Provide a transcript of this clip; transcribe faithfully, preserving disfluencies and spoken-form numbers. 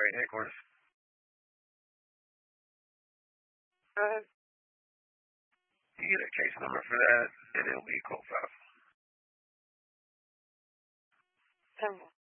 Freight headquarters. Uh, You get a case number for that, and it'll be code five. seven